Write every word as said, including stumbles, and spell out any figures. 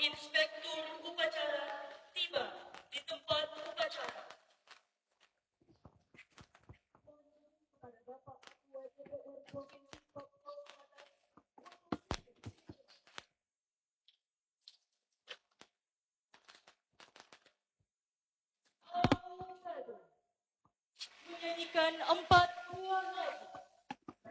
inspektur upacara tiba di tempat upacara. Kepada Bapak Ketua D P R Provinsi Papua Selatan. Menyanyikan empat